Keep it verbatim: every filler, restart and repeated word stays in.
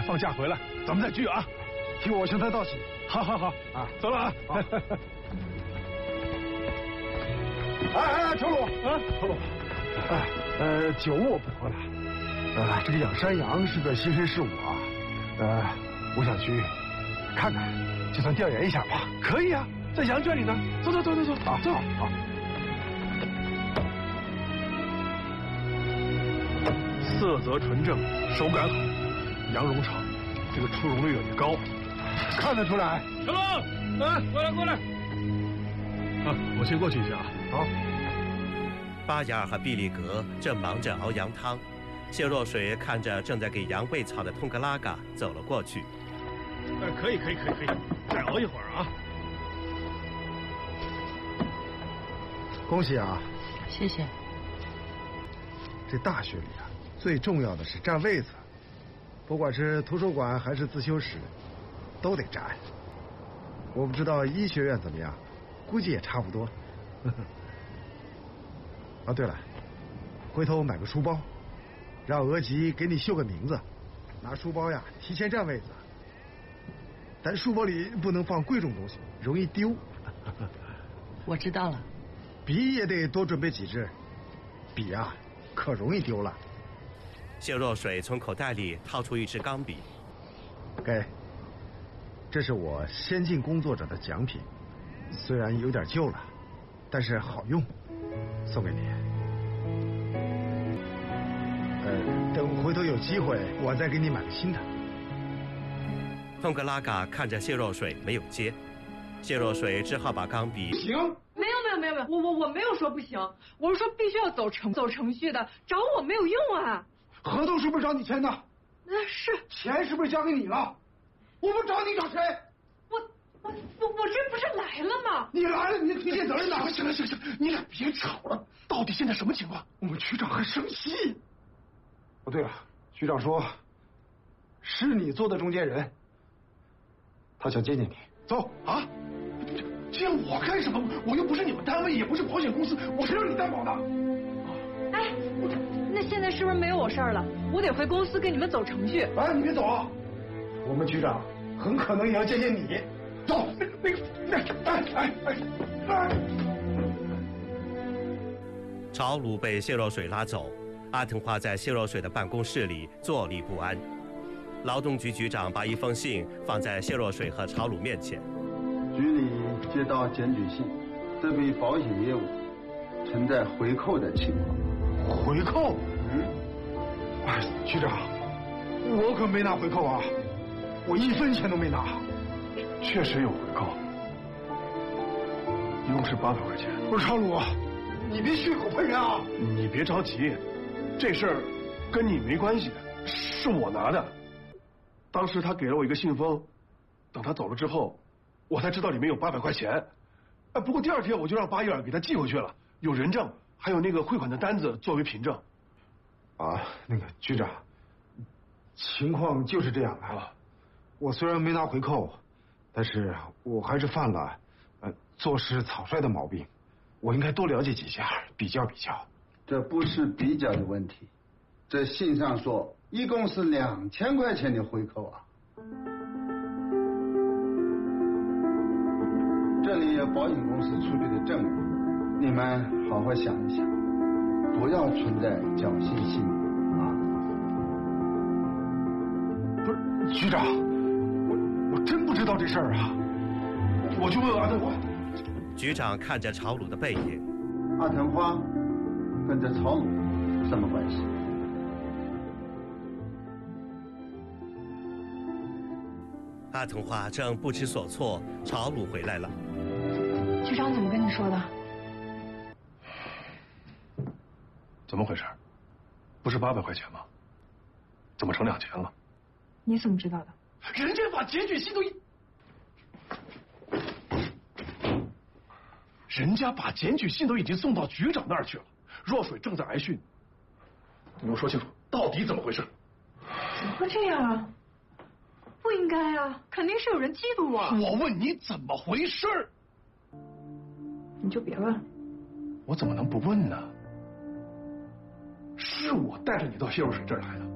放假回来，咱们再聚啊！ 替我向他道喜。 好好好啊，走了啊！ 哎哎，程鲁啊，程鲁，哎，呃，酒我不喝了。呃，这个养山羊是个新生事物啊，呃，我想去看看，就算调研一下吧。 可以啊，在羊圈里呢。走走走走走， 好， 走好好。 色泽纯正，手感好，羊绒长，这个出绒率也高， 看得出来。 成龙，啊，过来过来。啊，我先过去一下啊。 好。 巴雅尔和毕利格正忙着熬羊汤，谢若水看着正在给羊喂草的通格拉嘎走了过去。 呃，可以可以可以可以，再熬一会儿啊。 恭喜啊！ 谢谢。 这大学里啊，最重要的是占位子，不管是图书馆还是自修室，都得占。我不知道医学院怎么样，估计也差不多。啊，对了，回头买个书包，让额吉给你绣个名字，拿书包呀提前占位子。但书包里不能放贵重东西，容易丢。 我知道了。 笔也得多准备几支，笔啊可容易丢了。 谢若水从口袋里掏出一支钢笔， 给，这是我先进工作者的奖品，虽然有点旧了，但是好用，送给你。呃，等回头有机会，我再给你买个新的。 通格拉嘎看着谢若水没有接，谢若水只好把钢笔。 行。没有没有没有没有，我我我没有说不行，我是说必须要走程走程序的，找我没有用啊。 合同是不是找你签的？ 那是。 钱是不是交给你了？我不找你找谁？ 我我我我这不是来了吗？ 你来了，你的推卸责任呢？ 行了行了行了，你俩别吵了，到底现在什么情况？ 我们局长很生气。哦，对了，局长说是你做的中间人，他想见见你。走啊！见我干什么？我又不是你们单位，也不是保险公司，我是让你担保的。 哎，那现在是不是没有我事儿了？我得回公司跟你们走程序。 哎，你别走啊！我们局长很可能也要见见你。走，那个那个那个，哎哎哎哎！ 朝鲁被谢若水拉走，阿腾花在谢若水的办公室里坐立不安。劳动局局长把一封信放在谢若水和朝鲁面前。 局里接到检举信，这笔保险业务存在回扣的情况。 回扣？嗯。哎，局长，我可没拿回扣啊，我一分钱都没拿。 确实有回扣，一共是八百块钱。 不是朝鲁，你别血口喷人啊！ 你别着急，这事儿跟你没关系，是我拿的。当时他给了我一个信封，等他走了之后，我才知道里面有八百块钱。哎，不过第二天我就让巴伊尔给他寄回去了，有人证，还有那个汇款的单子作为凭证。 啊，那个局长，情况就是这样的。啊、我虽然没拿回扣，但是我还是犯了呃做事草率的毛病。我应该多了解几家，比较比较。 这不是比较的问题，这信上说一共是两千块钱的回扣啊。这里有保险公司出具的证明，你们好好想一想，不要存在侥幸心理啊！ 不是局长，我我真不知道这事儿啊，我去问问阿腾花。 局长看着朝鲁的背影， 阿腾花跟这朝鲁什么关系？ 阿腾花正不知所措，朝鲁回来了。 局长怎么跟你说的？ 怎么回事？不是八百块钱吗？怎么成两千了？ 你怎么知道的？ 人家把检举信都一，人家把检举信都已经送到局长那儿去了。若水正在挨训，你给我说清楚，到底怎么回事？ 怎么会这样啊？不应该啊，肯定是有人嫉妒我。 我问你怎么回事？ 你就别问了。 我怎么能不问呢？是我带着你到谢若水这儿来的。